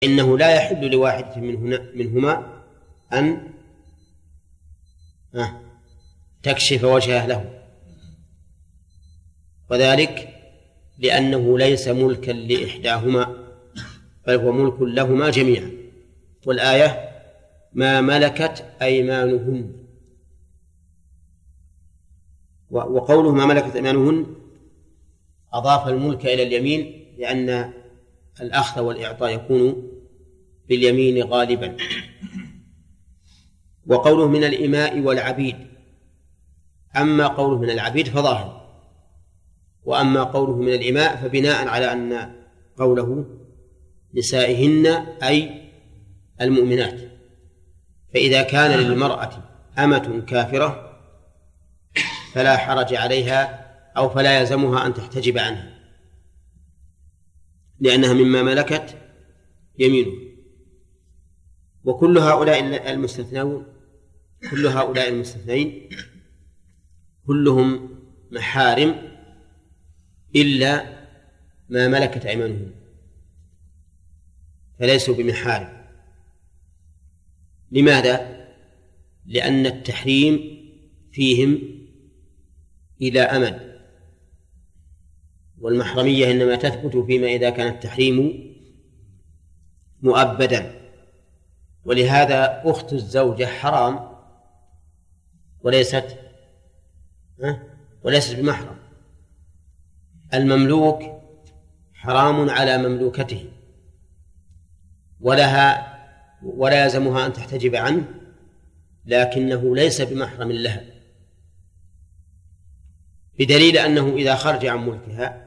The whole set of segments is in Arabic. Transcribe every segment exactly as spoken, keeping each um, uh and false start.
إنه لا يحل لواحد منهن منهما أن تكشف وجهه له، وذلك لأنه ليس ملكا لإحداهما بل هو ملك لهما جميعا. والآية ما ملكت أيمانهن، وقوله ما ملكت أيمانهن أضاف الملك إلى اليمين لأن الأخذ والإعطاء يكون باليمين غالبا. وقوله من الإماء والعبيد، أما قوله من العبيد فظاهر، وأما قوله من الإماء فبناء على أن قوله نسائهن أي المؤمنات، فإذا كان للمرأة أمة كافرة فلا حرج عليها أو فلا يلزمها أن تحتجب عنها لأنها مما ملكت يمينه. وكل هؤلاء المستثنون كل هؤلاء المستثنين كلهم محارم إلا ما ملكت أيمانهم، فليسوا بمحارم. لماذا؟ لأن التحريم فيهم إلى أمد، والمحرمية إنما تثبت فيما إذا كان التحريم مؤبدا. ولهذا أخت الزوجة حرام وليست وليست بمحرم. المملوك حرام على مملوكته ولها ولا يلزمها أن تحتجب عنه، لكنه ليس بمحرم لها، بدليل أنه إذا خرج عن ملكها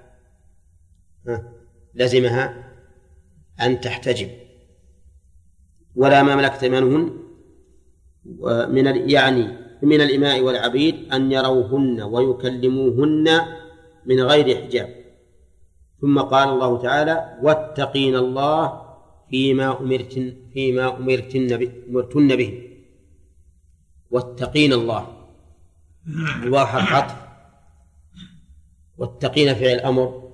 لزمها أن تحتجب. ولا ما ملكت أيمانهن من يعني من الإماء والعبيد أن يروهن ويكلموهن من غير حجاب. ثم قال الله تعالى واتقين الله فيما أمرتن فيما أمرتن أمرتن به. واتقين الله الواو حرف عطف، واتقين فعل أمر.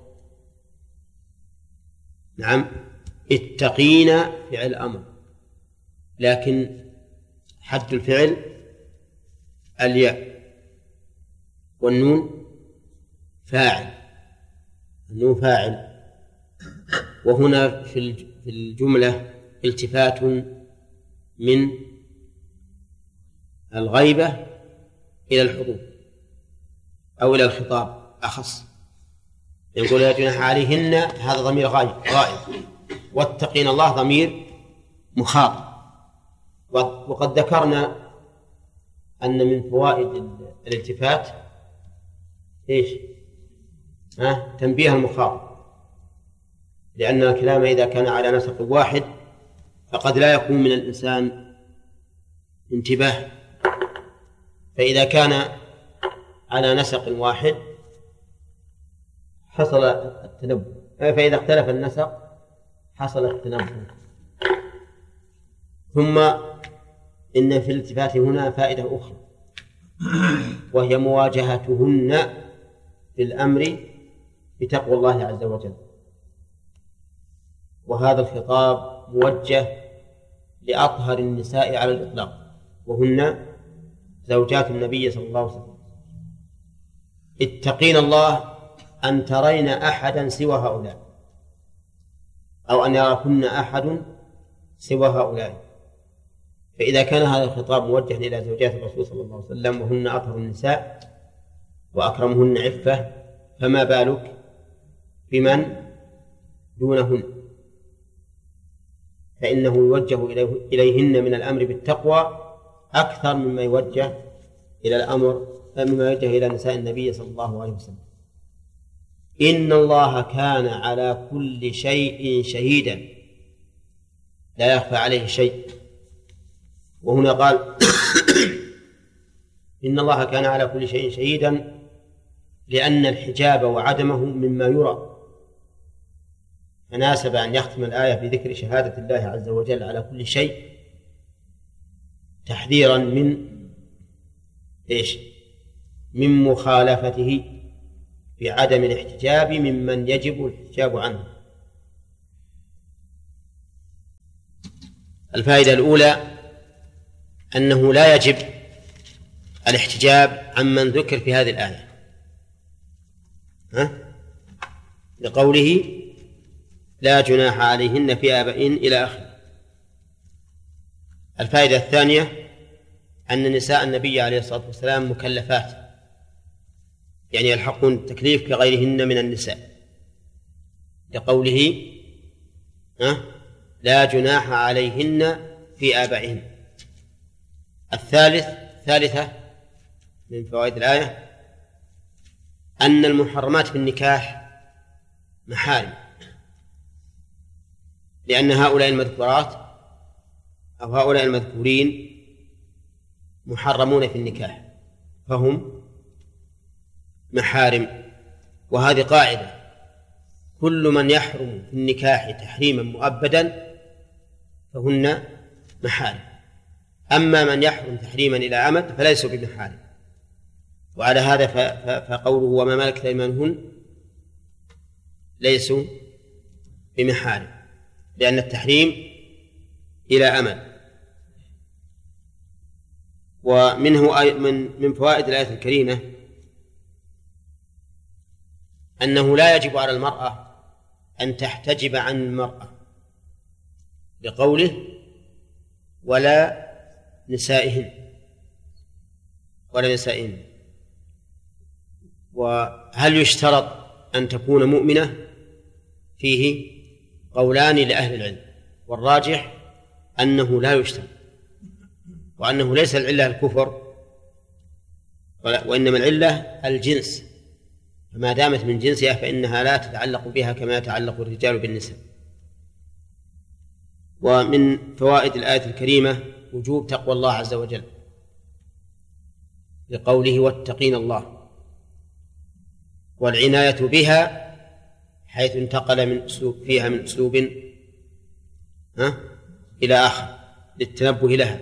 نعم اتقين فعل أمر، لكن حد الفعل الياء، والنون فاعل النون فاعل. وهنا في الجملة التفات من الغيبة إلى الحضور أو إلى الخطاب أخص. يقول لا جناح عليهن، هذا ضمير غائب غائب، واتقين الله ضمير مخاطب. وقد ذكرنا أن من فوائد الالتفات إيش؟ ها؟ تنبيه المخاطب، لأن الكلام إذا كان على نسق واحد فقد لا يكون من الإنسان انتباه، فإذا كان على نسق واحد حصل التنبه، فإذا اختلف النسق حصل التنبه. ثم إن في الالتفات هنا فائدة أخرى، وهي مواجهتهن بالأمر بتقوى الله عز وجل. وهذا الخطاب موجه لأطهر النساء على الإطلاق، وهن زوجات النبي صلى الله عليه وسلم. اتقين الله أن ترين أحدا سوى هؤلاء، أو أن يراكن أحد سوى هؤلاء. فإذا كان هذا الخطاب موجه إلى زوجات الرسول صلى الله عليه وسلم وهن أطهر النساء وأكرمهن عفة، فما بالك بمن دونهن؟ فإنه يوجه إليهن من الأمر بالتقوى أكثر مما يوجه إلى الأمر مما يوجه إلى نساء النبي صلى الله عليه وسلم. إن الله كان على كل شيء شهيدا لا يخفى عليه شيء. وهنا قال إن الله كان على كل شيء شهيدا لأن الحجاب وعدمه مما يرى، فناسب أن يختم الآية بذكر شهادة الله عز وجل على كل شيء تحذيرا من إيش؟ من مخالفته بعدم الاحتجاب ممن يجب الحجاب عنه. الفائدة الأولى أنه لا يجب الاحتجاب عمن ذكر في هذه الآية، ها؟ لقوله لا جناح عليهن في آبائهن إلى آخره. الفائدة الثانية أن نساء النبي عليه الصلاة والسلام مكلفات، يعني يلحقون التكليف كغيرهن من النساء، لقوله ها؟ لا جناح عليهن في آبائهن. الثالث ثالثة من فوائد الآية أن المحرمات في النكاح محارم، لأن هؤلاء المذكورات أو هؤلاء المذكورين محرمون في النكاح فهم محارم. وهذه قاعدة: كل من يحرم في النكاح تحريما مؤبدا فهن محارم، أما من يحرم تحريما إلى أمد فليسوا بمحارم. وعلى هذا فقوله وما ملكت أيمانهن ليسوا بمحارم، لأن التحريم إلى أمد. ومنه من من فوائد الآية الكريمة أنه لا يجب على المرأة أن تحتجب عن المرأة، لقوله ولا نسائهن ولا نسائهن. وهل يشترط أن تكون مؤمنة؟ فيه قولان لأهل العلم، والراجح أنه لا يشترط، وأنه ليس العلة الكفر وإنما العلة الجنس، فما دامت من جنسها فإنها لا تتعلق بها كما يتعلق الرجال بالنساء. ومن فوائد الآية الكريمة وجوب تقوى الله عز وجل، لقوله واتقين الله، والعناية بها حيث انتقل من أسلوب فيها من أسلوب ها إلى آخر للتنبه لها.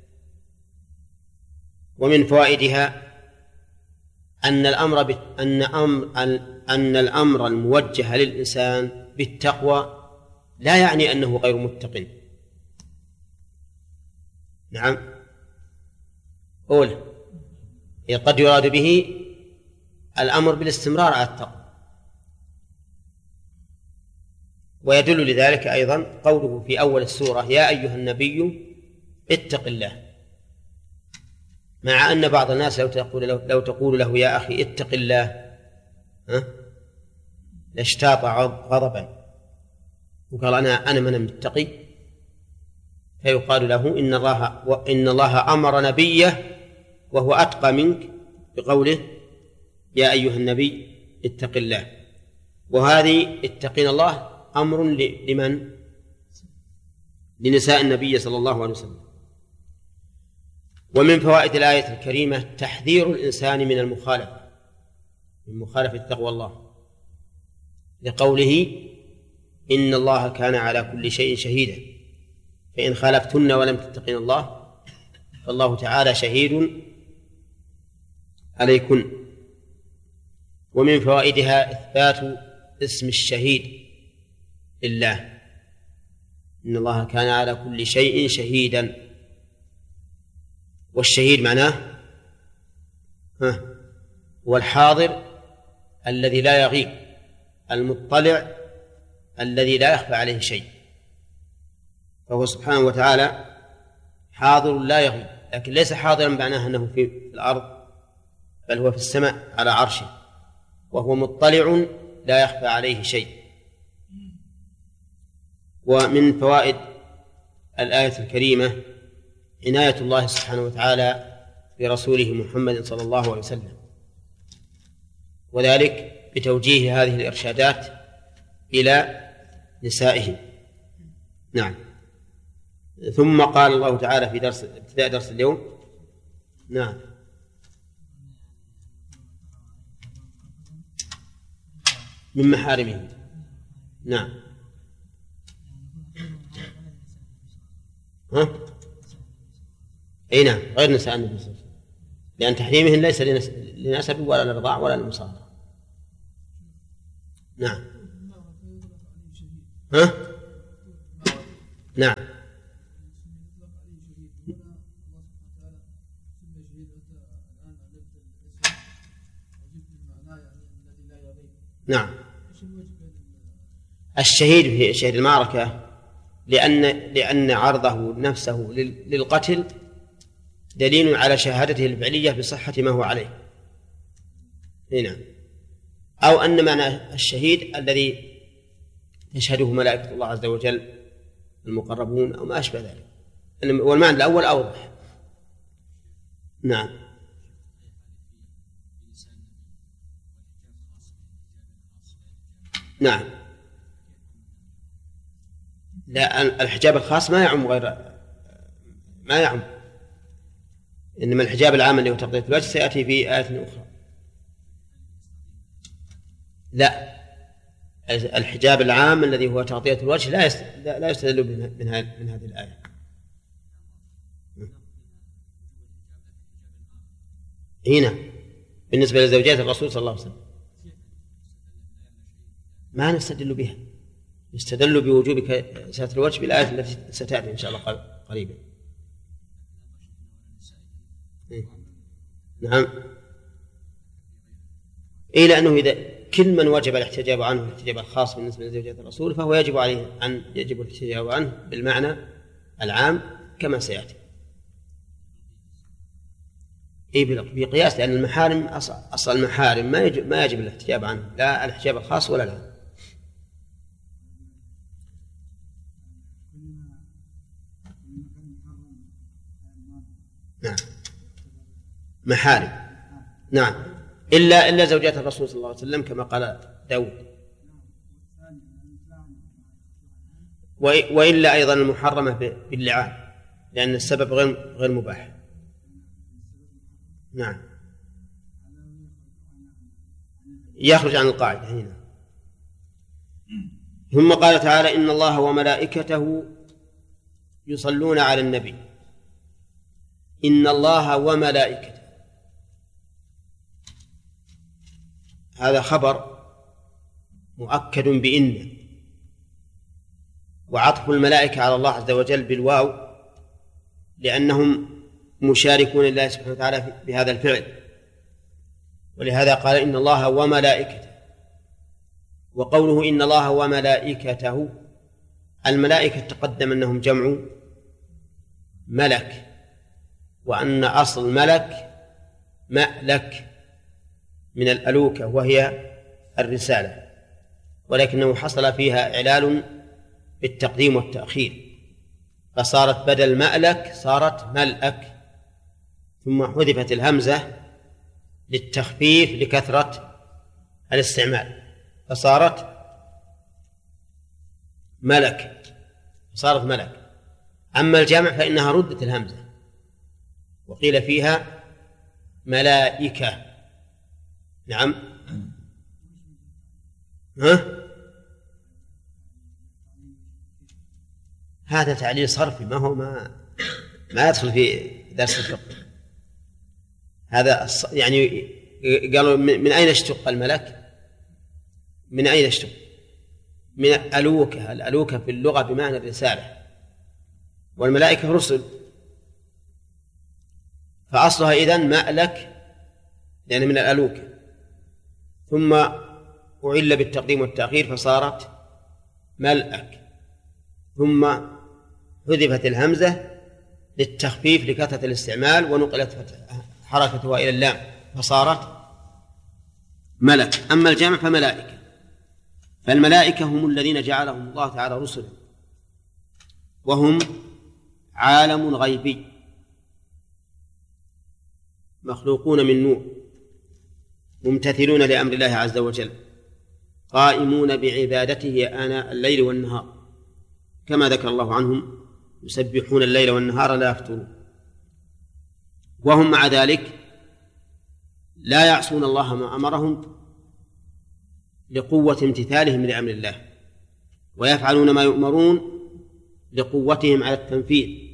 ومن فوائدها أن الأمر بت... أن أمر أن الأمر الموجه للإنسان بالتقوى لا يعني أنه غير متق. نعم، أول قد يراد به الأمر بالاستمرار على التقوى. ويدل لذلك أيضا قوله في أول السورة يا أيها النبي اتق الله، مع أن بعض الناس لو تقول له, لو تقول له يا أخي اتق الله ها لاشتاط غضبا وقال أنا أنا من متقي، فيقال له إن الله وإن الله أمر نبيه وهو أتقى منك بقوله يا أيها النبي اتق الله. وهذه اتقين الله أمر لمن؟ لنساء النبي صلى الله عليه وسلم. ومن فوائد الآية الكريمة تحذير الإنسان من المخالفة من مخالفة تقوى الله، لقوله إن الله كان على كل شيء شهيدا، فإن خالفتن ولم تتقين الله فالله تعالى شهيد عليكن. ومن فوائدها إثبات اسم الشهيد لله، إن الله كان على كل شيء شهيدا. والشهيد معناه ها هو الحاضر الذي لا يغيب، المطلع الذي لا يخفى عليه شيء، فهو سبحانه وتعالى حاضر لا يغيب، لكن ليس حاضرا معناه أنه في الأرض، بل هو في السماء على عرشه، وهو مطلع لا يخفى عليه شيء. ومن فوائد الآية الكريمة عناية الله سبحانه وتعالى برسوله محمد صلى الله عليه وسلم، وذلك بتوجيه هذه الإرشادات إلى نسائه. نعم. ثم قال الله تعالى في درس ابتداء درس اليوم نعم من محارمه. نعم. ها؟ اي نعم، غير نساء النبي صلى الله عليه وسلم، لأن تحريمهن ليس لنسب ولا للرضاع ولا للمصاهرة. نعم. ها؟ نعم. نعم. الشهيد في شهيد المعركة لأن لأن عرضه نفسه للقتل دليل على شهادته الفعلية بصحة ما هو عليه هنا، أو أن معنى الشهيد الذي تشهده ملائكة الله عز وجل المقربون أو ما أشبه ذلك، والمعنى الأول أوضح. نعم. نعم. لا، الحجاب الخاص ما يعم غير ما يعم، إنما الحجاب العام اللي هو تغطية الوجه سيأتي في آية أخرى. لا، الحجاب العام الذي هو تغطية الوجه لا لا يستدل من من هذه الآية. هنا بالنسبة لزوجات الرسول صلى الله عليه وسلم ما نستدل بها، نستدل بوجوب ستر الوجه بالآية التي ستأتي إن شاء الله قريبا. نعم. إيه، لأنه إذا كل من وجب الاحتجاب عنه الاحتجاب الخاص بالنسبة لزوجات الرسول فهو يجب عليه أن يجب الاحتجاب عنه بالمعنى العام كما سيأتي. إيه، بقياس، لأن المحارم أصل المحارم ما يجب ما يجب الاحتجاب عنه، لا الاحتجاب الخاص ولا العام. نعم. محارم. نعم، إلا إلا زوجات الرسول صلى الله عليه وسلم كما قال داود، وإلا أيضا المحرمة باللعان لأن السبب غير غير مباح. نعم، يخرج عن القاعدة هنا. ثم قال تعالى: إن الله وملائكته يصلون على النبي. إن الله وملائكته، هذا خبر مؤكد بإن، وعطف الملائكة على الله عز وجل بالواو لأنهم مشاركون لله سبحانه وتعالى بهذا الفعل، ولهذا قال إن الله وملائكته. وقوله إن الله وملائكته، الملائكة تقدم أنهم جمع ملك، وأن أصل ملك مألك من الألوكة وهي الرسالة، ولكنه حصل فيها علال بالتقديم والتأخير، فصارت بدل مألك صارت ملأك، ثم حذفت الهمزة للتخفيف لكثرة الاستعمال فصارت ملك صارت ملك. أما الجمع فإنها ردت الهمزة وقيل فيها ملائكة. نعم. ها؟ هذا تعليل صرفي، ما هو ما ما يدخل في درس الفقه. هذا يعني قالوا من أين اشتق الملك؟ من أين اشتق؟ من الألوكة. الألوكة في اللغة بمعنى الرسالة، والملائكة رسل، فأصلها إذن مألك لأن من الألوكة، ثم أعل بالتقديم والتأخير فصارت ملأك، ثم حذفت الهمزة للتخفيف لكثرة الاستعمال ونقلت حركتها إلى اللام فصارت ملك. أما الجمع فملائكة. فالملائكة هم الذين جعلهم الله تعالى رسلا، وهم عالم غيبي مخلوقون من نور، ممتثلون لأمر الله عز وجل، قائمون بعبادته آناء الليل والنهار، كما ذكر الله عنهم يسبحون الليل والنهار لا يفترون. وهم مع ذلك لا يعصون الله ما أمرهم لقوة امتثالهم لأمر الله، ويفعلون ما يؤمرون لقوتهم على التنفيذ.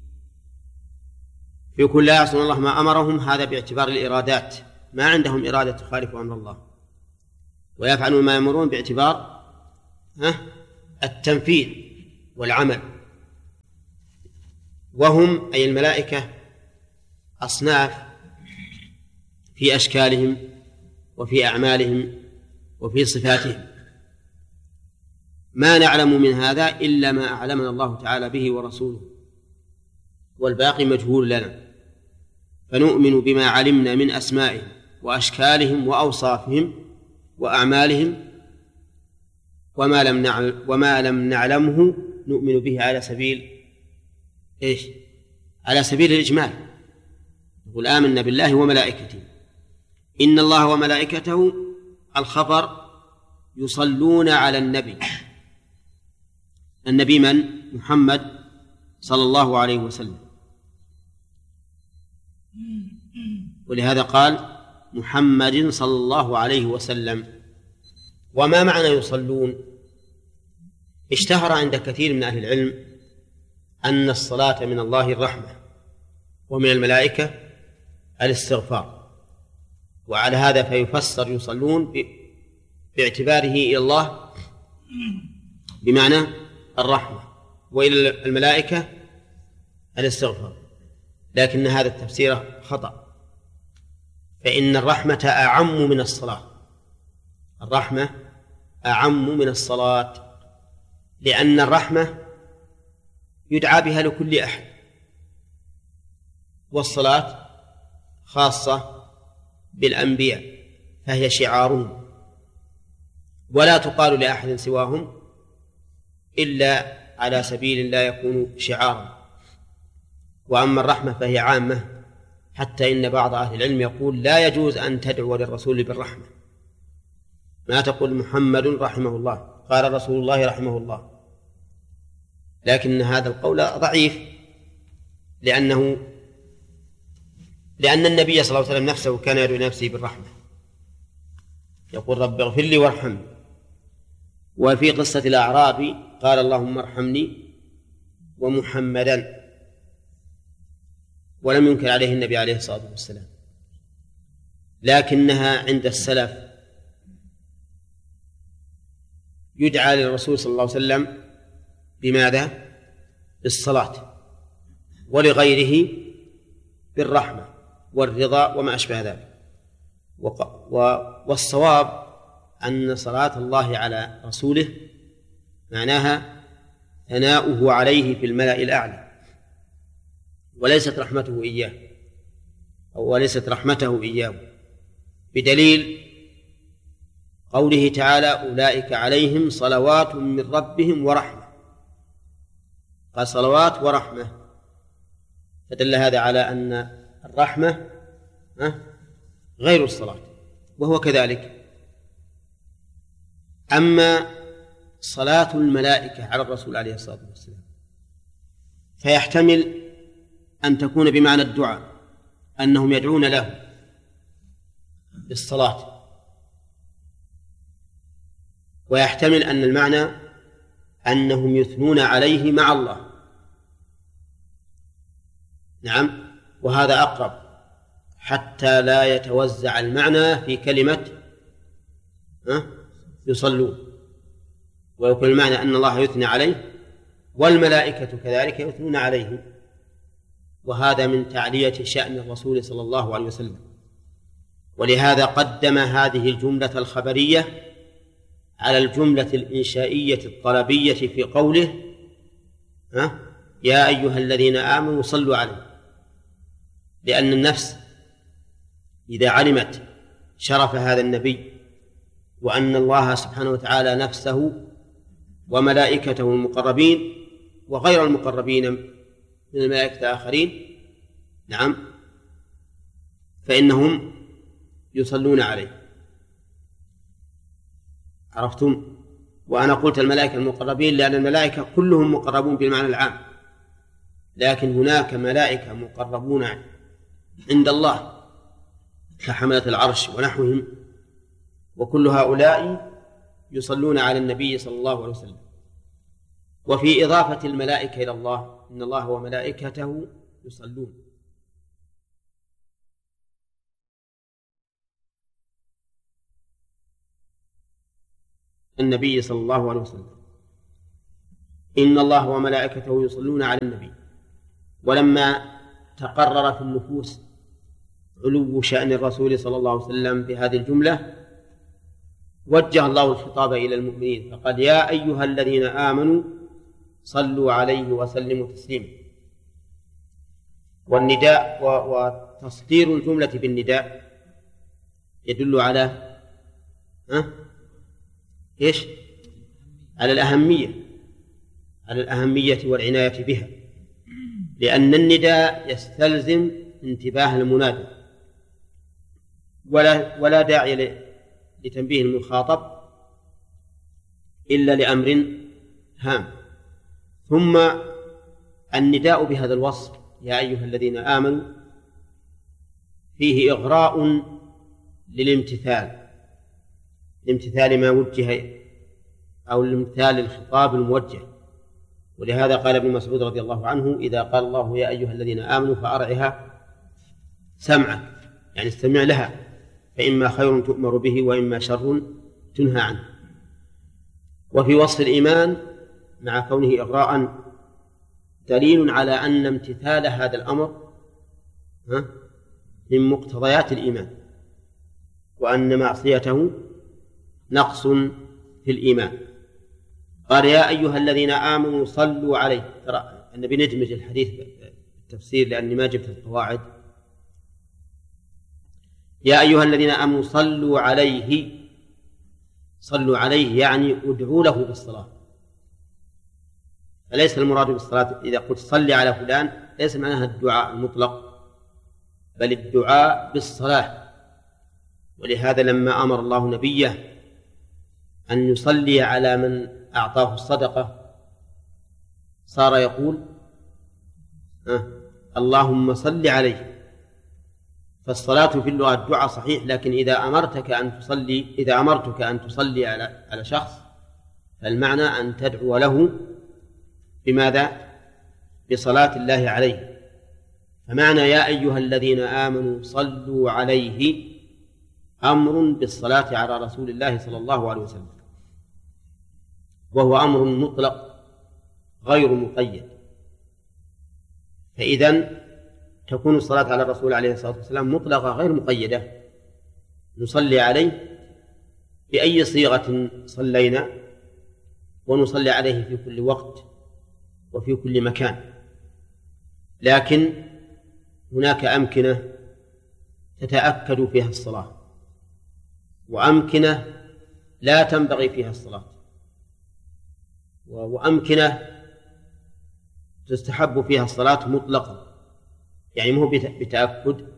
في كل لا يعصون الله ما أمرهم، هذا باعتبار الإرادات، ما عندهم إرادة تخالف أمر الله، ويفعلون ما يأمرون باعتبار التنفيذ والعمل. وهم أي الملائكة أصناف في أشكالهم وفي أعمالهم وفي صفاتهم، ما نعلم من هذا إلا ما أعلمنا الله تعالى به ورسوله، والباقي مجهول لنا، فنؤمن بما علمنا من أسمائهم وأشكالهم وأوصافهم وأعمالهم، وما لم نعلم وما لم نعلمه نؤمن به على سبيل إيش؟ على سبيل الإجمال. نقول آمنا بالله وملائكته. إن الله وملائكته الخبر يصلون على النبي. النبي من؟ محمد صلى الله عليه وسلم، ولهذا قال محمد صلى الله عليه وسلم. وما معنى يصلون؟ اشتهر عند كثير من أهل العلم أن الصلاة من الله الرحمة، ومن الملائكة الاستغفار، وعلى هذا فيفسر يصلون باعتباره إلى الله بمعنى الرحمة، وإلى الملائكة الاستغفار، لكن هذا التفسير خطأ، فإن الرحمة أعم من الصلاة. الرحمة أعم من الصلاة، لأن الرحمة يدعى بها لكل أحد، والصلاة خاصة بالأنبياء فهي شعارهم، ولا تقال لأحد سواهم إلا على سبيل لا يكون شعارا. وأما الرحمة فهي عامة، حتى إن بعض أهل العلم يقول لا يجوز أن تدعو للرسول بالرحمة، ما تقول محمد رحمه الله، قال رسول الله رحمه الله، لكن هذا القول ضعيف، لأنه لأن النبي صلى الله عليه وسلم نفسه كان يدعو نفسه بالرحمة، يقول رب اغفر لي وارحمني. وفي قصة الأعرابي قال اللهم ارحمني ومحمدا، ولم ينكر عليه النبي عليه الصلاة والسلام، لكنها عند السلف يدعى للرسول صلى الله عليه وسلم بماذا؟ بالصلاة، ولغيره بالرحمة والرضا وما أشبه ذلك. والصواب أن صلاة الله على رسوله معناها ثناؤه عليه في الملأ الأعلى، وليست رحمته إياه أو وليست رحمته إياه، بدليل قوله تعالى أولئك عليهم صلوات من ربهم ورحمة، قال صلوات ورحمة، فدل هذا على أن الرحمة غير الصلاة، وهو كذلك. أما صلاة الملائكة على الرسول عليه الصلاة والسلام فيحتمل أن تكون بمعنى الدعاء، أنهم يدعون له بالصلاة، ويحتمل أن المعنى أنهم يثنون عليه مع الله. نعم، وهذا أقرب، حتى لا يتوزع المعنى في كلمة يصلون، ويكون المعنى أن الله يثنى عليه والملائكة كذلك يثنون عليه، وهذا من تعلية شأن الرسول صلى الله عليه وسلم. ولهذا قدم هذه الجملة الخبرية على الجملة الإنشائية الطلبية في قوله ها يا أيها الذين آمنوا صلوا عليه، لأن النفس إذا علمت شرف هذا النبي وأن الله سبحانه وتعالى نفسه وملائكته المقربين وغير المقربين من الملائكة الآخرين نعم فإنهم يصلون عليه. عرفتم؟ وأنا قلت الملائكة المقربين لأن الملائكة كلهم مقربون بالمعنى العام، لكن هناك ملائكة مقربون عند الله كحملة العرش ونحوهم، وكل هؤلاء يصلون على النبي صلى الله عليه وسلم. وفي إضافة الملائكة إلى الله إن الله وملائكته يصلون، النبي صلى الله عليه وسلم إن الله وملائكته يصلون على النبي. ولما تقرر في النفوس علو شأن الرسول صلى الله عليه وسلم بهذه الجملة وجه الله الخطاب إلى المؤمنين فقال يا أيها الذين آمنوا صلوا عليه وسلموا تسليما. والنداء وتصدير الجملة بالنداء يدل على ها؟ إيش؟ على الأهمية على الأهمية والعناية بها، لأن النداء يستلزم انتباه المنادي، ولا ولا داعي لتنبيه المخاطب إلا لأمر هام. ثم النداء بهذا الوصف يا أيها الذين آمنوا فيه إغراء للامتثال، لامتثال ما وجه أو الامتثال للخطاب الموجه. ولهذا قال ابن مسعود رضي الله عنه إذا قال الله يا أيها الذين آمنوا فأرعها سمعك، يعني استمع لها، فإما خير تؤمر به وإما شر تنهى عنه. وفي وصف الإيمان مع كونه إغراء دليل على أن امتثال هذا الأمر من مقتضيات الإيمان، وأن معصيته نقص في الإيمان. قال يا أيها الذين آمنوا صلوا عليه. ترى النبي ندمج الحديث بالتفسير لأني ما جبت القواعد. يا أيها الذين آمنوا صلوا عليه، صلوا عليه يعني ادعوا له بالصلاة. فليس المراد بالصلاة إذا قلت صلي على فلان ليس معناها الدعاء المطلق، بل الدعاء بالصلاة. ولهذا لما أمر الله نبيه أن يصلي على من أعطاه الصدقة صار يقول أه اللهم صل عليه. فالصلاة في اللغة الدعاء صحيح، لكن إذا أمرتك أن تصلي إذا أمرتك أن تصلي على على شخص فالمعنى أن تدعو له بماذا؟ بصلاة الله عليه. فمعنى يا أيها الذين آمنوا صلوا عليه أمر بالصلاة على رسول الله صلى الله عليه وسلم، وهو أمر مطلق غير مقيد. فإذن تكون الصلاة على الرسول عليه الصلاة والسلام مطلقة غير مقيدة، نصلي عليه بأي صيغة صلينا، ونصلي عليه في كل وقت وفي كل مكان. لكن هناك أمكنة تتأكد فيها الصلاة، وأمكنة لا تنبغي فيها الصلاة، وأمكنة تستحب فيها الصلاة مطلقا، يعني مو بتأكد.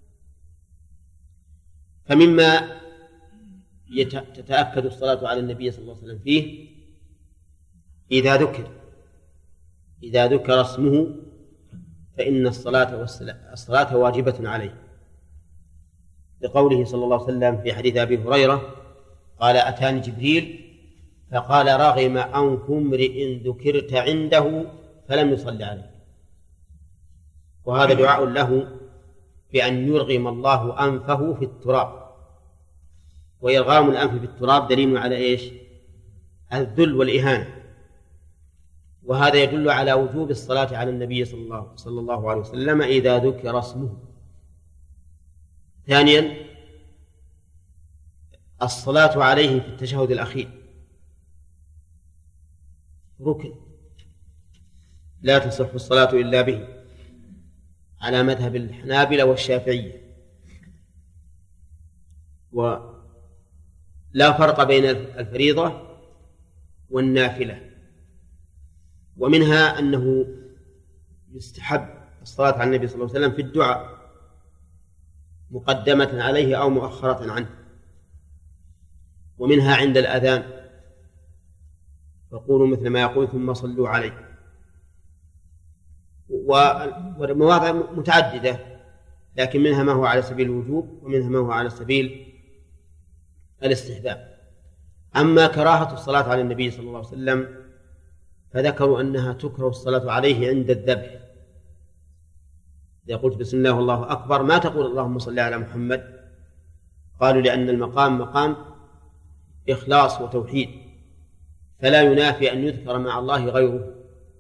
فمما تتأكد الصلاة على النبي صلى الله عليه وسلم فيه إذا ذكر إذا ذكر اسمه فإن الصلاة الصلاة واجبة عليه، لقوله صلى الله عليه وسلم في حديث أبي هريرة قال أتاني جبريل فقال رغم أنف امرئ ذكرت عنده فلم يصل عليه. وهذا دعاء له بأن يرغم الله أنفه في التراب، وإرغام الأنف في التراب دليل على إيش؟ الذل والإهانة. وهذا يدل على وجوب الصلاة على النبي صلى الله, صلى الله عليه وسلم إذا ذكر اسمه. ثانيا الصلاة عليه في التشهد الأخير ركن لا تصح الصلاة إلا به على مذهب الحنابلة والشافعية. ولا فرق بين الفريضة والنافلة. ومنها أنه يستحب الصلاة على النبي صلى الله عليه وسلم في الدعاء مقدمة عليه أو مؤخرة عنه. ومنها عند الأذان فقولوا مثل ما يقول ثم صلوا عليه. ومواضع متعددة، لكن منها ما هو على سبيل الوجوب ومنها ما هو على سبيل الاستحباب. أما كراهة الصلاة على النبي صلى الله عليه وسلم فذكروا أنها تكره الصلاة عليه عند الذبح. إذا قلت بسم الله والله أكبر ما تقول اللهم صل على محمد، قالوا لأن المقام مقام إخلاص وتوحيد، فلا ينافي أن يذكر مع الله غيره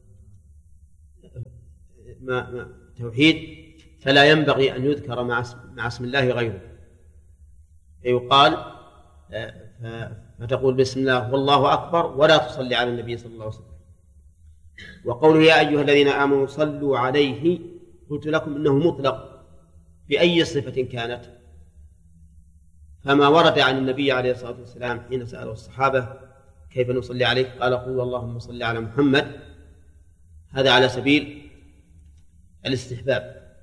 ما ما توحيد، فلا ينبغي أن يذكر مع اسم, مع اسم الله غيره. فيقال فتقول بسم الله والله أكبر ولا تصلي على النبي صلى الله عليه وسلم. وقوله يا أيها الذين آمنوا صلوا عليه قلت لكم إنه مطلق بأي صفة كانت، فما ورد عن النبي عليه الصلاة والسلام حين سأله الصحابة كيف نصلي عليه قال قولوا اللهم صل على محمد، هذا على سبيل الاستحباب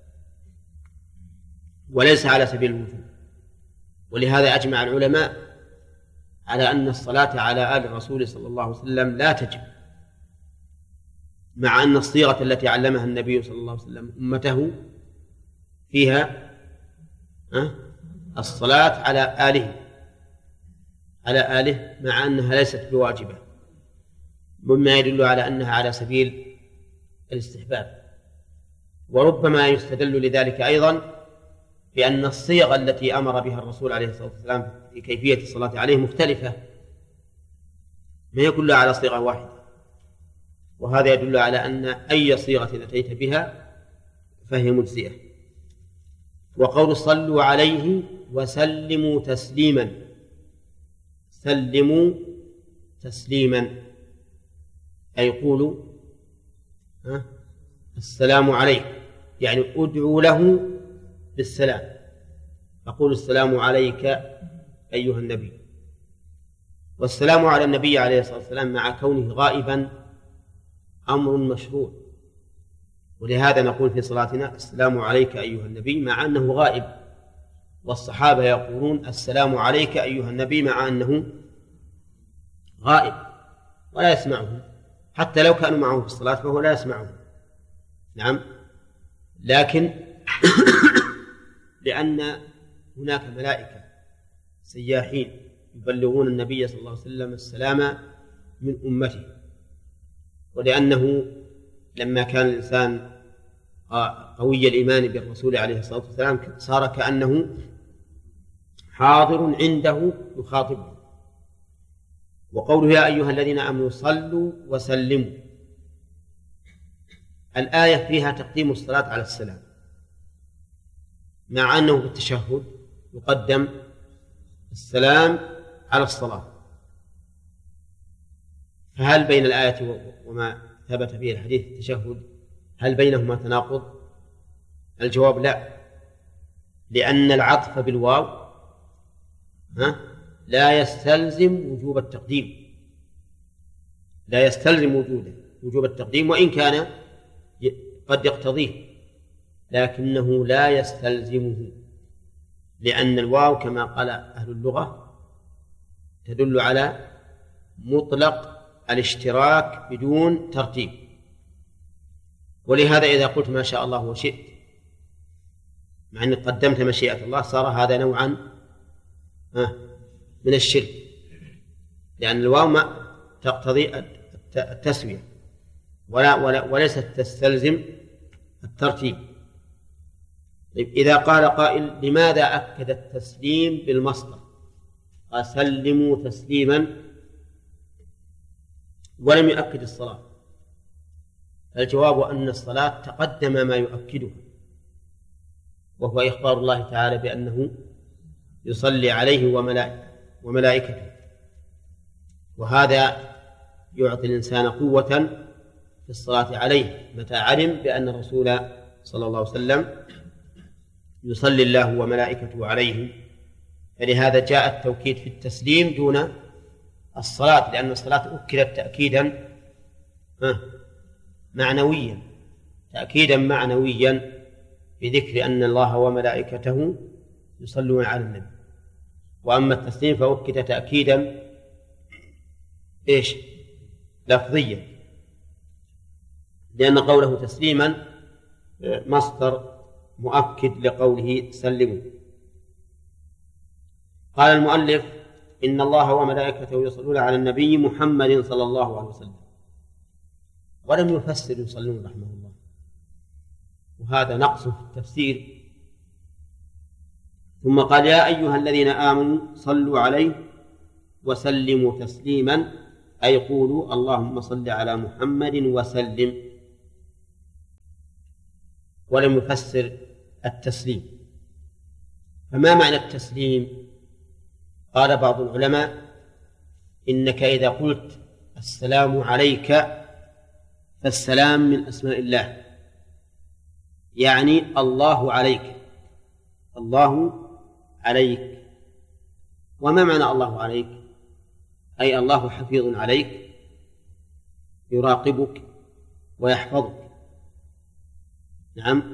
وليس على سبيل الوجوب. ولهذا أجمع العلماء على أن الصلاة على آل الرسول صلى الله عليه وسلم لا تجب، مع أن الصيغة التي علمها النبي صلى الله عليه وسلم أمته فيها الصلاة على آله على آله مع أنها ليست بواجبة، مما يدل على أنها على سبيل الاستحباب. وربما يستدل لذلك أيضا بأن الصيغ التي أمر بها الرسول عليه الصلاة والسلام في كيفية الصلاة عليه مختلفة، ما هي كلها على صيغة واحدة، وهذا يدل على أن أي صيغة أتيت بها فهي مجزئة. وقول صلوا عليه وسلموا تسليما، سلموا تسليما أي قولوا السلام عليك، يعني أدعوا له بالسلام، فقولوا السلام عليك أيها النبي. والسلام على النبي عليه الصلاة والسلام مع كونه غائبا أمر مشروع، ولهذا نقول في صلاتنا السلام عليك أيها النبي مع أنه غائب، والصحابة يقولون السلام عليك أيها النبي مع أنه غائب ولا يسمعهم، حتى لو كانوا معه في الصلاة فهو لا يسمعهم. نعم، لكن لأن هناك ملائكة سياحين يبلغون النبي صلى الله عليه وسلم السلام من أمته، ولأنه لما كان الإنسان قوي الإيمان بالرسول عليه الصلاة والسلام صار كأنه حاضر عنده يخاطبه. وقوله يا أيها الذين آمنوا صلوا وسلموا، الآية فيها تقديم الصلاة على السلام، مع أنه في التشهد يقدم السلام على الصلاة، فهل بين الآية وما ثبت فيه الحديث التشهد هل بينهما تناقض؟ الجواب لا، لأن العطف بالواو ها لا يستلزم وجوب التقديم، لا يستلزم وجوده وجوب التقديم، وإن كان قد يقتضيه لكنه لا يستلزمه، لأن الواو كما قال أهل اللغة تدل على مطلق الاشتراك بدون ترتيب. ولهذا إذا قلت ما شاء الله وشئت مع أنك قدمت مشيئة الله صار هذا نوعا من الشرك، لأن الواو ما تقتضي التسوية ولا ولا وليست تستلزم الترتيب. إذا قال قائل لماذا أكد التسليم بالمصدر قال سلموا تسليما ولم يؤكد الصلاة؟ الجواب أن الصلاة تقدم ما يؤكدها، وهو إخبار الله تعالى بأنه يصلي عليه وملائكته، وهذا يعطي الإنسان قوة في الصلاة عليه متى علم بأن الرسول صلى الله عليه وسلم يصلي الله وملائكته عليه. فلهذا جاء التوكيد في التسليم دون الصلاة، لأن الصلاة أكدت تأكيدا معنويا تأكيدا معنويا بذكر أن الله وملائكته يصلون على النبي. وأما التسليم فأكد تأكيدا إيش لفظيا، لأن قوله تسليما مصدر مؤكد لقوله سلموا. قال المؤلف إن الله وملائكته يصلون على النبي محمد صلى الله عليه وسلم، ولم يفسر يصلون رحمه الله، وهذا نقص في التفسير. ثم قال يا أيها الذين آمنوا صلوا عليه وسلموا تسليما، أي قولوا اللهم صل على محمد وسلم، ولم يفسر التسليم. فما معنى التسليم؟ قال بعض العلماء إنك إذا قلت السلام عليك فالسلام من أسماء الله، يعني الله عليك، الله عليك. وما معنى الله عليك؟ أي الله حفيظ عليك يراقبك ويحفظك. نعم.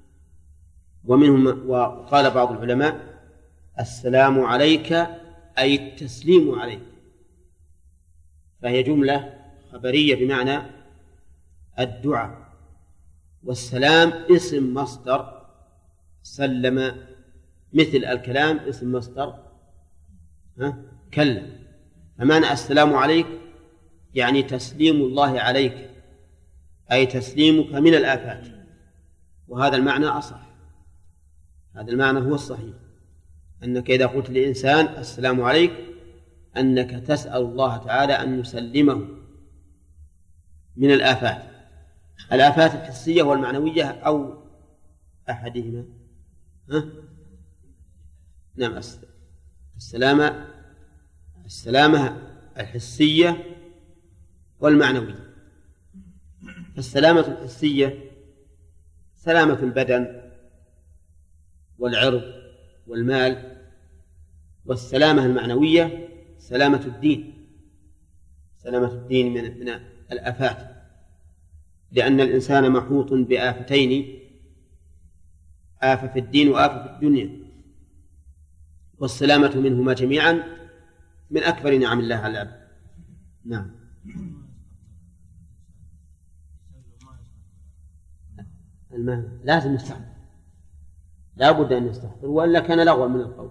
ومنهم وقال بعض العلماء السلام عليك أي التسليم عليك، فهي جملة خبرية بمعنى الدعاء. والسلام اسم مصدر سلم، مثل الكلام اسم مصدر ها كلم. فمعنى السلام عليك يعني تسليم الله عليك، أي تسليمك من الآفات. وهذا المعنى أصح، هذا المعنى هو الصحيح، أنك إذا قلت لإنسان السلام عليك أنك تسأل الله تعالى أن يسلمه من الآفات، الآفات الحسية والمعنوية أو أحدهما. ها؟ نعم، السلامة السلامة الحسية والمعنوية. السلامة الحسية سلامة البدن والعرض والمال، والسلامة المعنوية سلامة الدين، سلامة الدين من من الآفات، لأن الإنسان محوط بآفتين، آفة في الدين وآفة في الدنيا، والسلامة منهما جميعا من أكبر نعم الله على العبد. نعم. المعنى لازم يستحضر، لا بد أن يستحضر وإلا كان لغوا من القول.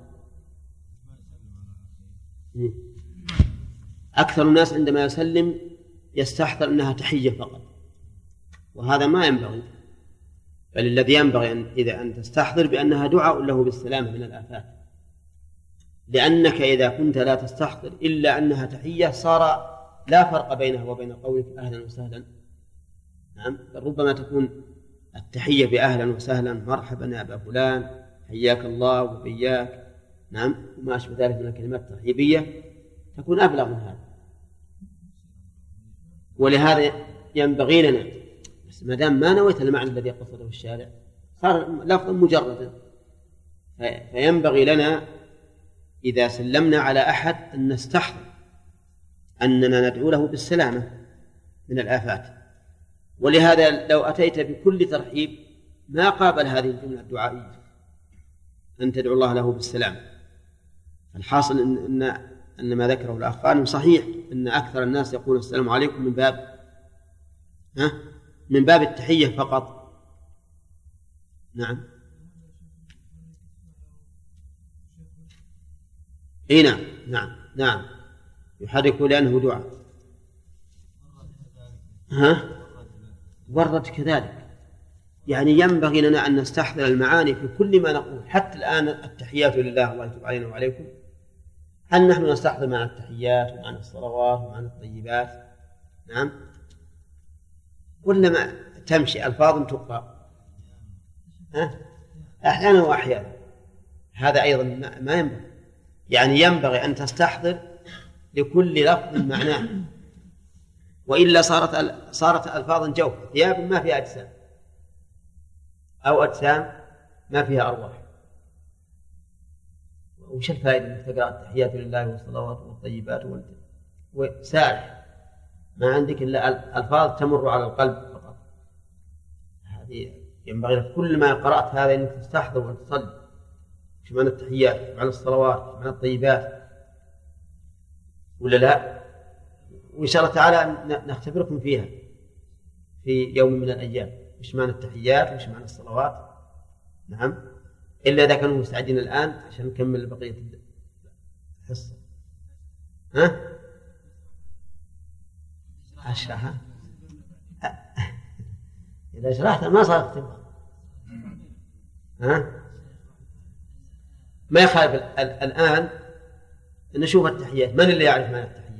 أكثر الناس عندما يسلم يستحضر أنها تحية فقط، وهذا ما ينبغي، بل الذي ينبغي أن إذا أن تستحضر بأنها دعاء له بالسلامة من الآفات، لأنك إذا كنت لا تستحضر إلا أنها تحية صار لا فرق بينها وبين قولك أهلا وسهلا. نعم، ربما تكون التحية بأهلا وسهلا مرحبا يا أبا فلان حياك الله وبياك، نعم، وما أشبه ذلك من الكلمات الترحيبية تكون أبلغ من هذا. ولهذا ينبغي لنا، بس ما دام ما نويت المعنى الذي قصده الشارع صار لفظا مجردا، فينبغي لنا إذا سلمنا على أحد أن نستحضر أننا ندعو له بالسلامة من الآفات. ولهذا لو أتيت بكل ترحيب ما قابل هذه الجملة الدعائية أن تدعو الله له بالسلام. الحاصل إن, إن, أن ما ذكره الأخوان صحيح، أن أكثر الناس يقول السلام عليكم من باب ها من باب التحية فقط. نعم. اي نعم نعم نعم يحرك لأنه دعاء. ها ورد كذلك، يعني ينبغي لنا أن نستحضر المعاني في كل ما نقول. حتى الآن التحيات لله الله يتوب علينا وعليكم، هل نحن نستحضر معنى التحيات ومعنى الصلوات ومعنى الطيبات؟ نعم، ولا ما تمشي ألفاظ تقرأ ها أحيانا وأحيانا؟ هذا أيضا ما ينبغي، يعني ينبغي أن تستحضر لكل لفظ معناه، وإلا صارت صارت ألفاظا جوفة، ثياب ما فيها أجسام أو أجسام ما فيها أرواح. وش الفائدة من تقرأ التحيات لله والصلوات والطيبات وسارح ما عندك إلا ألفاظ تمر على القلب فقط؟ هذه ينبغي لك كل ما قرأت هذا أنك تستحضر وتصلي في معنى التحيات ومعنى الصلوات ومعنى الطيبات، ولا لا؟ وإن شاء الله تعالى نختبركم فيها في يوم من الأيام، وش معنى التحيات وش معنى الصلوات. نعم، إلا إذا كانوا مستعدين الآن عشان نكمل بقية الحصة. ها؟ أشرحها؟ إذا شرحت ما صار اختبار. ها؟ ما يخالف الآن نشوف التحيات. من اللي يعرف معنى التحيات؟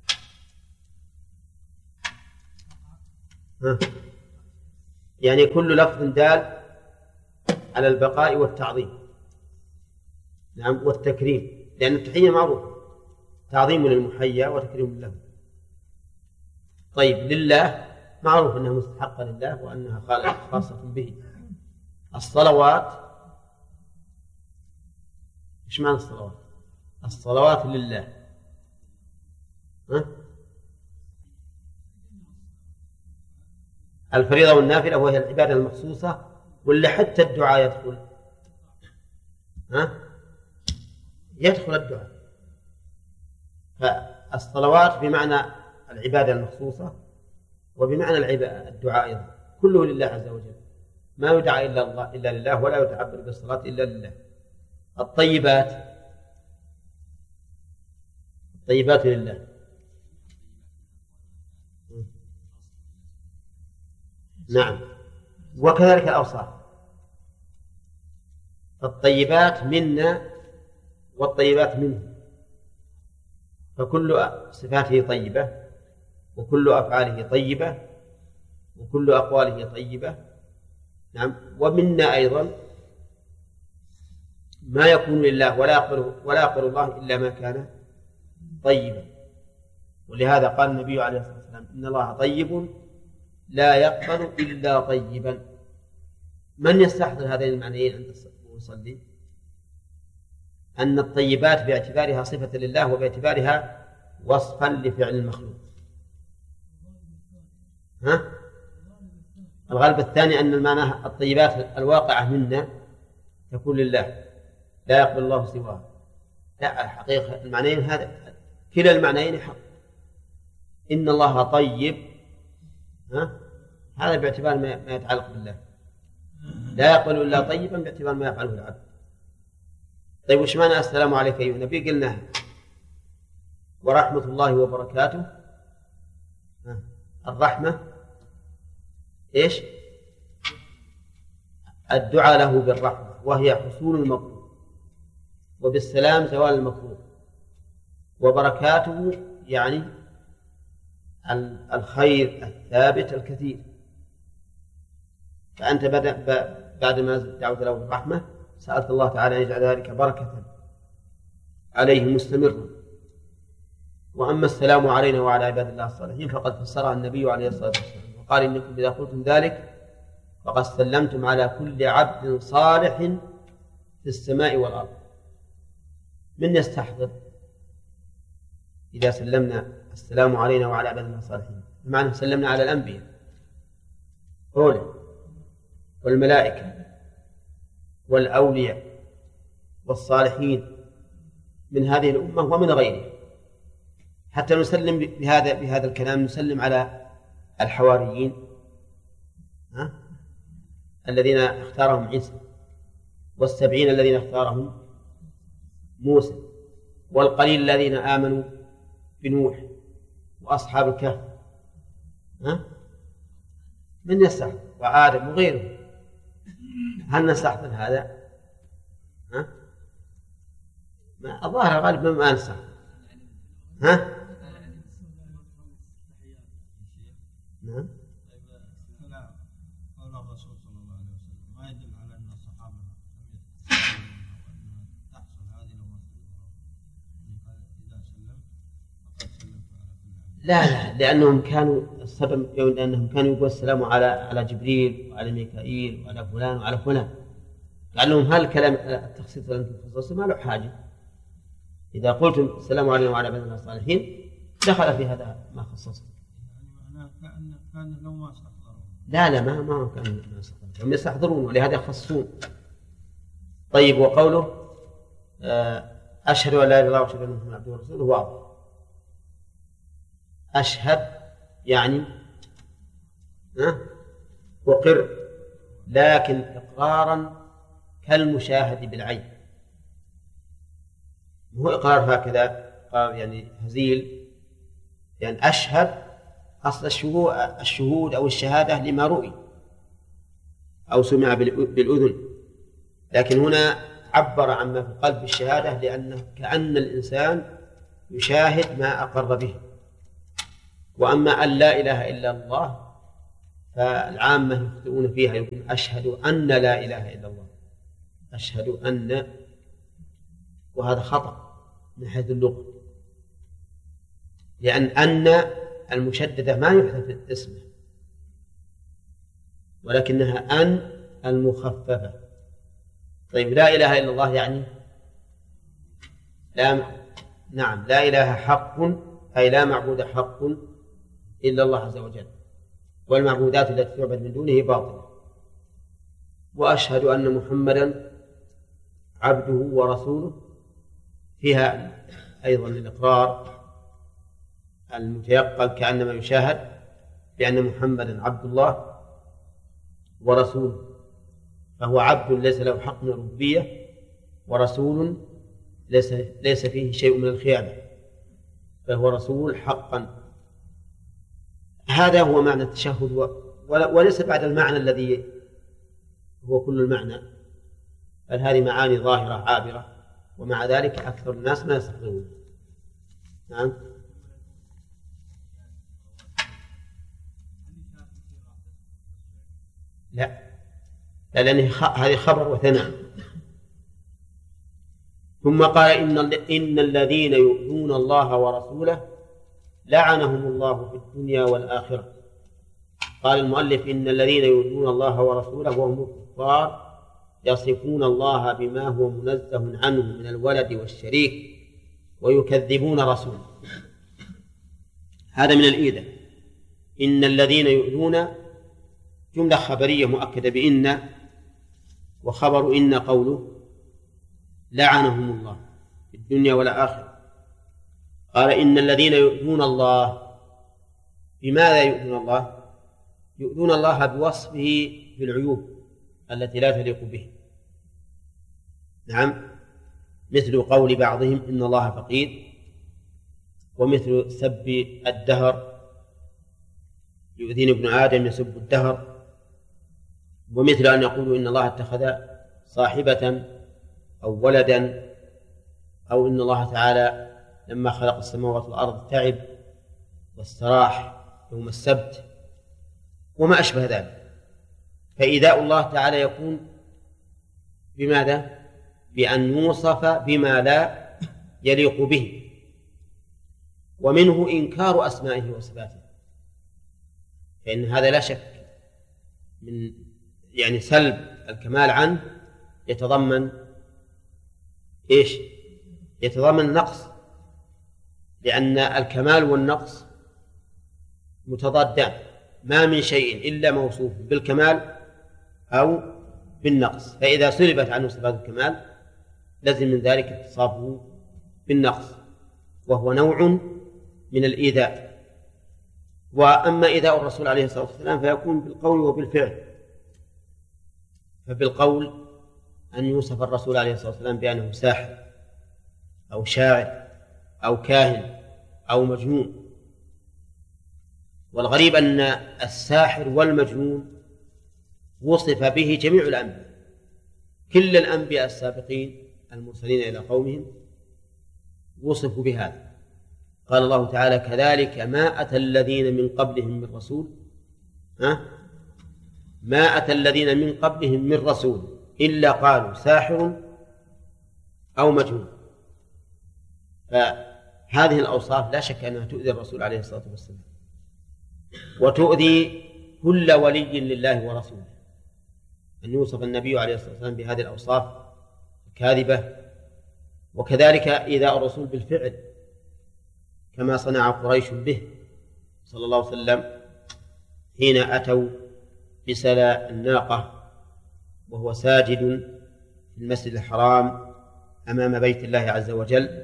ها؟ يعني كل لفظ دال على البقاء والتعظيم، نعم، والتكريم، لأن التحية معروفة تعظيم للمحيا وتكريم له. طيب لله معروف أنها مستحقة لله وأنها خاصة به. الصلوات إيش معنى الصلوات؟ الصلوات لله ها؟ الفريضة والنافلة وهي العبادة المخصوصة ولا حتى الدعاء يدخل؟ ها؟ يدخل الدعاء. فالصلوات بمعنى العبادة المخصوصة وبمعنى الدعاء أيضا، كله لله عز وجل، ما يدعى إلا الله إلا لله ولا يتعبد بالصلاة إلا لله. الطيبات الطيبات لله. نعم، وكذلك الأوصاف. الطيبات منا والطيبات منه، فكل صفاته طيبة وكل أفعاله طيبة وكل أقواله طيبة. نعم، ومنا أيضا ما يكون لله ولا يقبل ولا يقبل الله إلا ما كان طيبا. ولهذا قال النبي عليه الصلاة والسلام إن الله طيب لا يقبل إلا طيبا. من يستحضر هذين المعنيين عند المصلي؟ أن الطيبات باعتبارها صفة لله وباعتبارها وصفا لفعل المخلوق. ها؟ الغالب الثاني أن المعنى الطيبات الواقعة منا تكون لله لا يقبل الله سواها. لا، الحقيقة المعنيين هذا كلا المعنيين حق. إن الله طيب، ها؟ هذا باعتبار ما يتعلق بالله، لا يقبل إلا طيبا باعتبار ما يفعله العبد. طيب وش معنى السلام عليك أيها النبي؟ قلنا ورحمة الله وبركاته. الرحمة إيش؟ الدعاء له بالرحمة وهي حصول المطلوب، وبالسلام زوال المكروه، وبركاته يعني الخير الثابت الكثير. فأنت بعد ما دعوت له بالرحمة سألت الله تعالى أن يجعل ذلك بركة عليه مستمرا. وأما السلام علينا وعلى عباد الله الصالحين فقد فسرها النبي عليه الصلاة والسلام وقال إنكم إذا قلتم ذلك فقد سلمتم على كل عبد صالح في السماء والأرض. من يستحضر إذا سلمنا السلام علينا وعلى عباد الله الصالحين؟ بمعنى سلمنا على الأنبياء أولى والملائكة والأولياء والصالحين من هذه الأمة ومن غيرها. حتى نسلم بهذا بهذا الكلام نسلم على الحواريين، ها؟ الذين اختارهم عيسى، والسبعين الذين اختارهم موسى، والقليل الذين آمنوا بنوح، وأصحاب الكهف، ها؟ من يستحضر؟ وآدم وغيره. هل نستحضر هذا؟ ها؟ ما الظاهر غالبا ما نستحضر. ها؟ نعم. قول الرسول صلى الله عليه وسلم ما يدل على أن الصحابة تحصل هذه الأمور إذا سلمت فقد سلمت على كل. لا لا، لأنهم كانوا السبب لأنهم كانوا يقول السلام على على جبريل وعلى ميكائيل وعلى فلان وعلى فلان. قال لهم هل كلام التخصيص لم تخصص ما له حاجة. إذا قلتم السلام علينا وعلى عباد الله الصالحين دخل في هذا ما خصصه. يعني كأن كان لو ما استحضرون. لا لا ما ما كان ما يستحضرون، هم يستحضرون ولهذا يخصصون. طيب وقوله أشهد أن لا إله إلا الله وأشهد أن محمدا عبده ورسوله واضح. أشهد يعني أقر، لكن إقرارا كالمشاهد بالعين، مو إقرار هكذا إقرار يعني هزيل. يعني أشهد أصل الشهود, الشهود أو الشهادة لما رؤي أو سمع بالأذن، لكن هنا عبر عما في القلب بالشهادة لأنه كأن الإنسان يشاهد ما أقر به. وأما أن لا إله إلا الله فالعامة يخطئون فيها، يقول أشهد أن لا إله إلا الله، أشهد أن، وهذا خطأ من حيث اللغة. لأن أن المشددة ما يحذف اسمه، ولكنها أن المخففة. طيب لا إله إلا الله يعني لا، نعم، لا إله حق أي لا معبود حق إلا الله عز وجل، والمعبودات التي تعبد من دونه باطلة. وأشهد أن محمدا عبده ورسوله، فيها أيضا الإقرار المتيقن كأنما يشاهد بأن محمدا عبد الله ورسوله، فهو عبد ليس له حق من الربوبية، ورسول ليس ليس فيه شيء من الخيانة، فهو رسول حقا. هذا هو معنى التشهد، وليس بعد المعنى الذي هو كل المعنى، بل هذه معاني ظاهرة عابرة، ومع ذلك أكثر الناس ما يستحضرون. نعم. لا، لأن هذه خبر وثناء. ثم قال إن, إن الذين يؤذون الله ورسوله لعنهم الله في الدنيا والآخرة. قال المؤلف إن الذين يؤذون الله ورسوله وهم الكفار يصفون الله بما هو منزه عنه من الولد والشريك ويكذبون رسوله. هذا من الإيذاء. إن الذين يؤذون جملة خبرية مؤكدة بإن، وخبر إن قوله لعنهم الله في الدنيا والآخرة. قال إن الذين يؤذون الله، بماذا يؤذون الله؟ يؤذون الله بوصفه بالعيوب التي لا تليق به. نعم، مثل قول بعضهم إن الله فقير، ومثل سب الدهر، يؤذين ابن آدم يسب الدهر، ومثل أن يقولوا إن الله اتخذ صاحبة أو ولدا، أو إن الله تعالى لما خلق السماوات والأرض تعب واستراح يوم السبت وما أشبه ذلك. فإيذاء الله تعالى يكون بماذا؟ بأن يوصف بما لا يليق به، ومنه إنكار أسمائه وصفاته، فإن هذا لا شك من يعني سلب الكمال عنه يتضمن إيش؟ يتضمن نقص، لأن الكمال والنقص متضادان، ما من شيء إلا موصوف بالكمال أو بالنقص، فإذا سلبت عنه صفات الكمال لازم من ذلك اتصافه بالنقص، وهو نوع من الإيذاء. وأما إيذاء الرسول عليه الصلاة والسلام فيكون بالقول وبالفعل. فبالقول أن يوصف الرسول عليه الصلاة والسلام بأنه ساحر أو شاعر أو كاهن أو مجنون. والغريب أن الساحر والمجنون وصف به جميع الأنبياء، كل الأنبياء السابقين المرسلين إلى قومهم وصفوا بهذا. قال الله تعالى كذلك ما أتى الذين من قبلهم من رسول ها؟ ما أتى الذين من قبلهم من رسول إلا قالوا ساحر أو مجنون. فهذه الأوصاف لا شك أنها تؤذي الرسول عليه الصلاة والسلام، وتؤذي كل ولي لله ورسوله، أن يوصف النبي عليه الصلاة والسلام بهذه الأوصاف الكاذبة. وكذلك إيذاء الرسول بالفعل كما صنع قريش به صلى الله عليه وسلم حين أتوا بسلا الناقة وهو ساجد في المسجد الحرام أمام بيت الله عز وجل،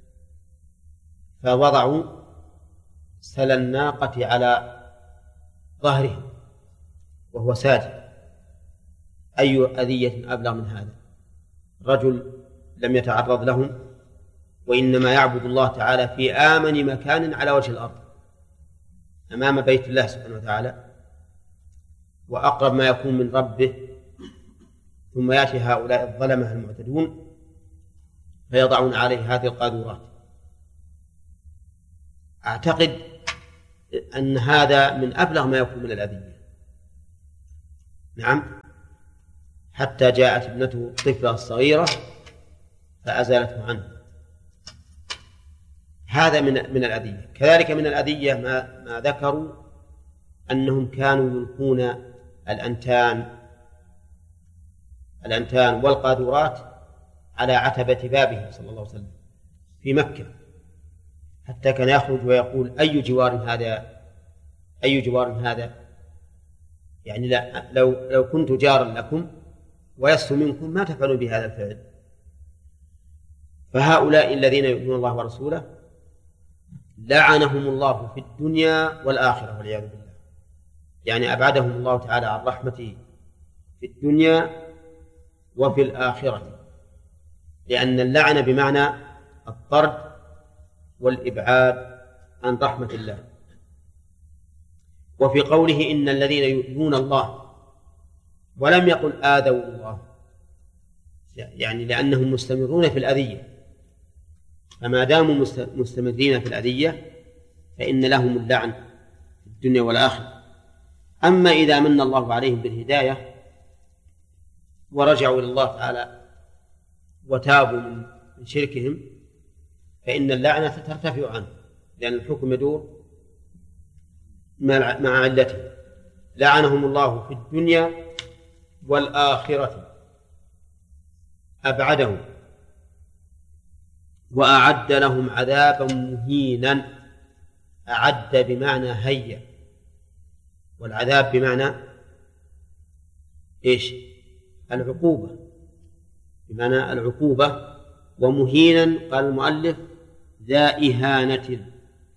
فوضعوا سلا الناقة على ظهره وهو ساجد. أي أذية أبلغ من هذا؟ رجل لم يتعرض لهم، وإنما يعبد الله تعالى في آمن مكان على وجه الأرض أمام بيت الله سبحانه وتعالى، وأقرب ما يكون من ربه، ثم يأتي هؤلاء الظلمة المعتدون فيضعون عليه هذه القاذورات. أعتقد أن هذا من أبلغ ما يكون من الأذية. نعم، حتى جاءت ابنته الطفلة الصغيرة فأزالته عنه. هذا من من الأذية. كذلك من الأذية ما ما ذكروا أنهم كانوا يلقون الأنتان الأنتان والقاذورات على عتبة بابه صلى الله عليه وسلم في مكة، حتى كان يخرج ويقول أي جوار هذا أي جوار هذا، يعني لا لو لو كنت جارا لكم ويسر منكم ما تفعلون بهذا الفعل. فهؤلاء الذين يؤذون الله ورسوله لعنهم الله في الدنيا والآخرة والعياذ بالله، يعني أبعدهم الله تعالى عن رحمته في الدنيا وفي الآخرة، لأن اللعنة بمعنى الطرد والإبعاد عن رحمة الله. وفي قوله إن الذين يؤذون الله ولم يقل آذوا الله، يعني لأنهم مستمرون في الأذية، فما داموا مستمرين في الأذية فإن لهم اللعن في الدنيا والآخرة. أما إذا من الله عليهم بالهداية ورجعوا إلى الله تعالى وتابوا من شركهم فإن اللعنة ترتفع عنه، لأن الحكم يدور مع علته. لعنهم الله في الدنيا والآخرة، أبعدهم وأعد لهم عذابا مهينا. أعد بمعنى هيا، والعذاب بمعنى إيش؟ العقوبة، بمعنى العقوبة. ومهينا قال المؤلف ذا إهانة،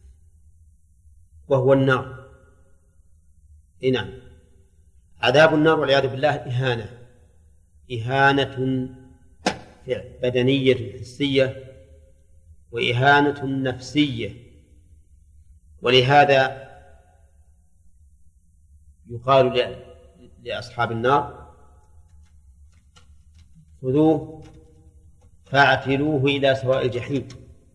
وهو النار. إيه نعم، عذاب النار والعياذ بالله إهانة، إهانة بدنية حسية وإهانة نفسية. ولهذا يقال لأصحاب النار خذوه فاعتلوه إلى سواء الجحيم.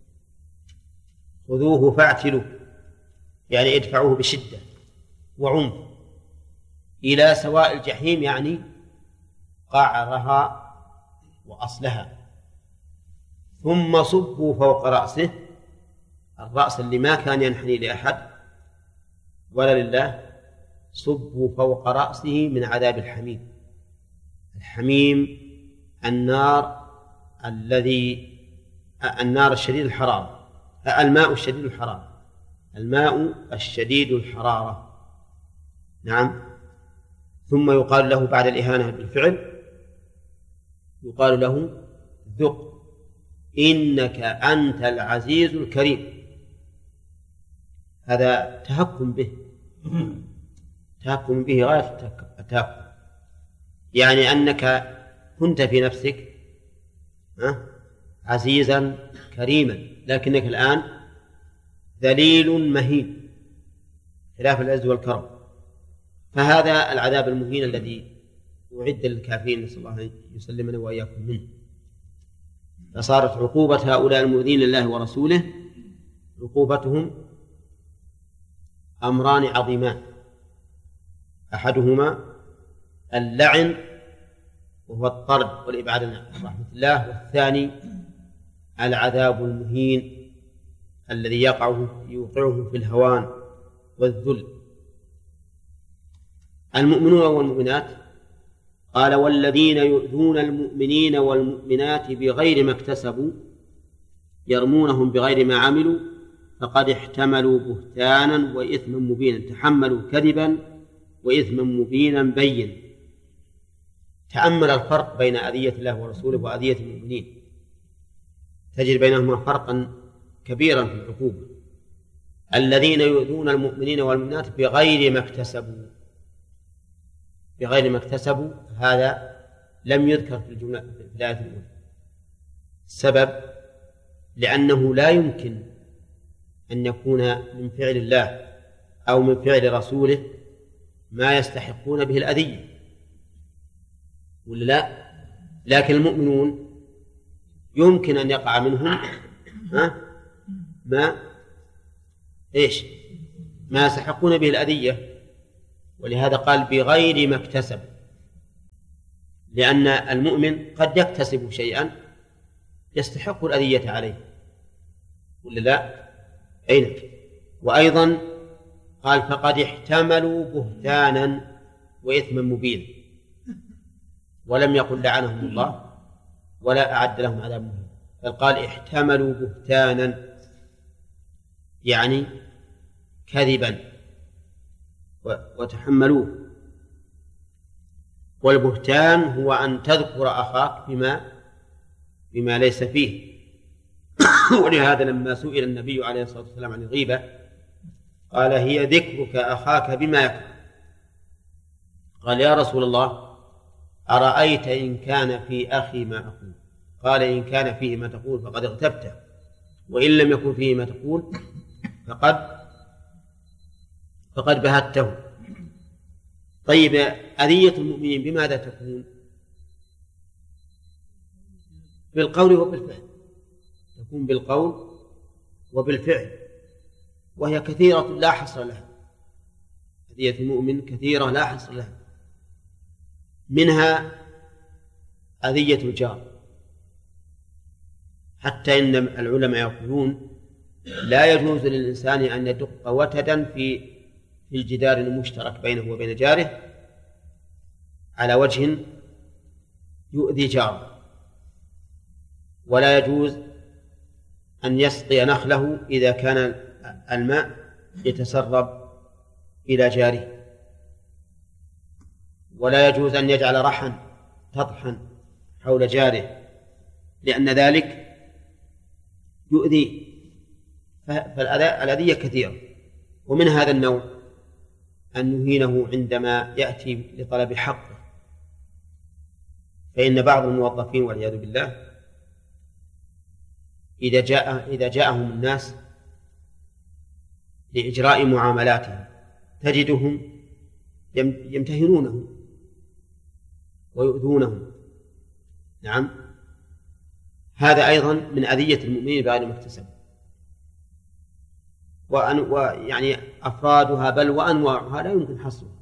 خذوه فاعتلوه يعني ادفعوه بشدة وعنف إلى سواء الجحيم، يعني قعرها وأصلها، ثم صبوا فوق رأسه، الرأس اللي ما كان ينحني لأحد ولا لله، صبوا فوق رأسه من عذاب الحميم. الحميم النار الذي النار الشديد الحرارة، الماء الشديد الحرارة، الماء الشديد الحرارة. نعم. ثم يقال له بعد الإهانة بالفعل يقال له ذق إنك أنت العزيز الكريم. هذا تهكم به، تهكم به غاية التهكم، يعني أنك كنت في نفسك عزيزا كريما، لكنك الآن ذليل مهين خلاف العز والكرم. فهذا العذاب المهين الذي أعد للكافرين، نسأل الله أن يسلمنا وإياكم منه. فصارت عقوبة هؤلاء المؤذين لله ورسوله عقوبتهم أمران عظيمان، أحدهما اللعن وهو الطرد والإبعاد عن رحمة الله، والثاني العذاب المهين الذي يقعه يوقعه في الهوان والذل. المؤمنون والمؤمنات قال والذين يؤذون المؤمنين والمؤمنات بغير ما اكتسبوا يرمونهم بغير ما عملوا فقد احتملوا بهتانا وإثما مبينا. تحملوا كذبا وإثما مبينا بين. تأمل الفرق بين أذية الله ورسوله وأذية المؤمنين، تجد بينهما فرقا كبيرا في العقوبة. الذين يؤذون المؤمنين والمؤمنات بغير ما اكتسبوا، بغير ما اكتسبوا هذا لم يذكر في الجملة في الآية الأولى. السبب لأنه لا يمكن أن يكون من فعل الله أو من فعل رسوله ما يستحقون به الأذية، ولا لا؟ لكن المؤمنون يمكن أن يقع منهم ما إيش ما يستحقون به الأذية، ولهذا قال بغير ما اكتسب، لأن المؤمن قد يكتسب شيئا يستحق الأذية عليه، ولا لا؟ أين؟ وأيضا قال فقد احتملوا بهتانا وإثما مبينا، ولم يقل لعنهم الله ولا أعد لهم عذاب مهين، بل قال احتملوا بهتانا يعني كذبا وتحملوه. والبهتان هو أن تذكر أخاك بما بما ليس فيه. ولهذا لما سئل النبي عليه الصلاة والسلام عن الغيبة قال هي ذكرك أخاك بما يكره. قال يا رسول الله أرأيت إن كان في أخي ما أقول؟ قال إن كان فيه ما تقول فقد اغتبته، وإن لم يكن فيه ما تقول فقد فقد بهته. طيب أذية المؤمنين بماذا تكون؟ بالقول وبالفعل، تكون بالقول وبالفعل، وهي كثيرة لا حصر لها. أذية المؤمن كثيرة لا حصر لها. منها أذية الجار، حتى إن العلماء يقولون لا يجوز للإنسان أن يدق وتدا في في الجدار المشترك بينه وبين جاره على وجه يؤذي جاره، ولا يجوز أن يسقي نخله إذا كان الماء يتسرب إلى جاره، ولا يجوز أن يجعل رحا تطحن حول جاره لأن ذلك يؤذي. فالأذية كثيرة، ومن هذا النوع أن نهينه عندما يأتي لطلب حقه. فإن بعض الموظفين والعياذ بالله إذا جاء إذا جاءهم الناس لإجراء معاملاتهم تجدهم يمتهنونهم ويؤذونهم. نعم، هذا أيضا من أذية المؤمنين بغير ما اكتسبوا. ويعني أفرادها بل وأنواعها لا يمكن حصرها.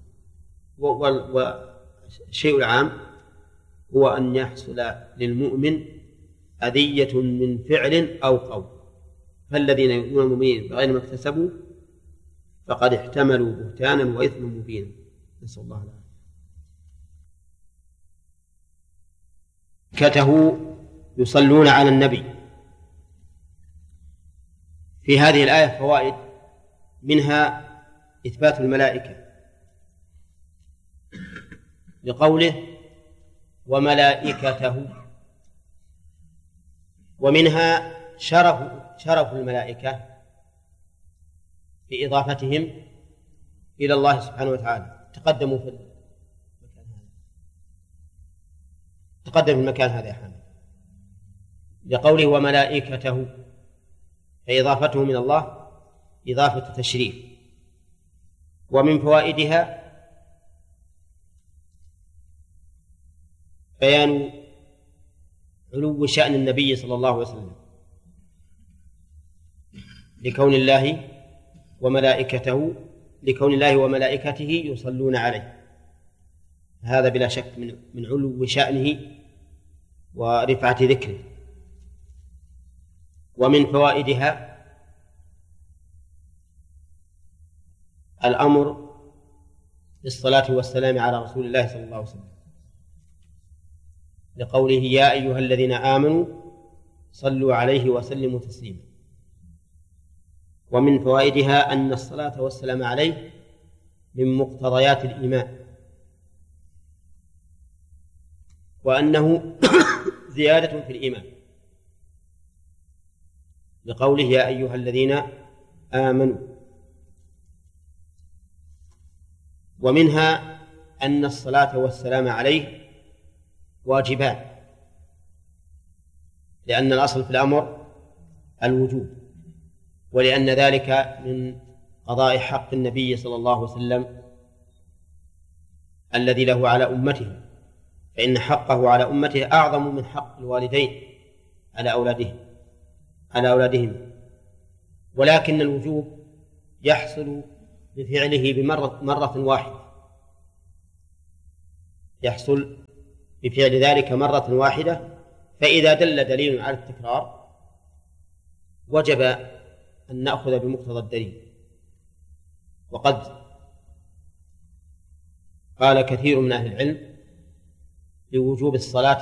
والشيء العام هو أن يحصل للمؤمن أذية من فعل أو قول. فالذين يؤذون المؤمنين بغير ما اكتسبوا فقد احتملوا بهتانا وإثما مبينا، نسأل الله العافية. كته يصلون على النبي. في هذه الآية فوائد، منها إثبات الملائكة لقوله وملائكته، ومنها شرف شرف الملائكة بإضافتهم إلى الله سبحانه وتعالى. تقدموا في المكان هذا تقدم في المكان هذا يا حامد، لقوله وملائكته، فإضافته من الله إضافة تشريف. ومن فوائدها بيان علو شأن النبي صلى الله عليه وسلم لكون الله وملائكته لكون الله وملائكته يصلون عليه، هذا بلا شك من من علو شأنه ورفعة ذكره. ومن فوائدها الأمر بالصلاة والسلام على رسول الله صلى الله عليه وسلم لقوله يا أيها الذين آمنوا صلوا عليه وسلموا تسليما. ومن فوائدها أن الصلاة والسلام عليه من مقتضيات الإيمان، وأنه زيادة في الإيمان لقوله يا أيها الذين آمنوا. ومنها أن الصلاة والسلام عليه واجبان، لأن الأصل في الأمر الوجوب، ولأن ذلك من قضاء حق النبي صلى الله عليه وسلم الذي له على أمته، فإن حقه على أمته أعظم من حق الوالدين على أولادهم على أولادهم ولكن الوجوب يحصل بفعله بمرة مرة واحدة يحصل بفعل ذلك مرة واحدة، فإذا دل دليل على التكرار وجب أن نأخذ بمقتضى الدليل. وقد قال كثير من أهل العلم لوجوب الصلاة